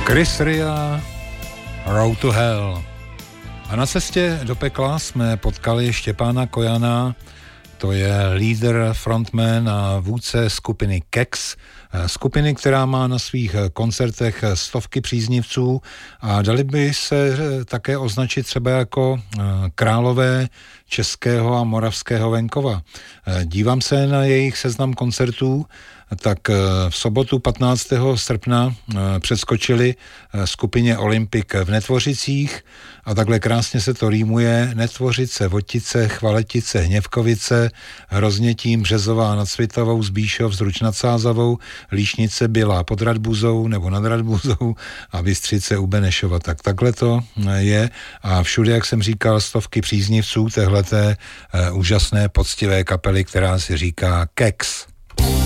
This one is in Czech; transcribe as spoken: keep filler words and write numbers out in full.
Chris Ria, Road to Hell. A na cestě do pekla jsme potkali Štěpána Kojana, to je lídr, frontman a vůdce skupiny Kex, skupiny, která má na svých koncertech stovky příznivců a dali by se také označit třeba jako králové českého a moravského venkova. Dívám se na jejich seznam koncertů, tak v sobotu patnáctého srpna přeskočili skupině Olympik v Netvořicích a takhle krásně se to rýmuje: Netvořice, Votice, Chvaletice, Hněvkovice, Hroznětím, Březová nad Svitovou, Zbíšov, Zruč nad Sázavou, Líšnice, Bělá pod Radbuzou nebo nad Radbuzou a Bystřice u Benešova. Tak takhle to je a všude, jak jsem říkal, stovky příznivců téhleté úžasné poctivé kapely, která si říká Kex.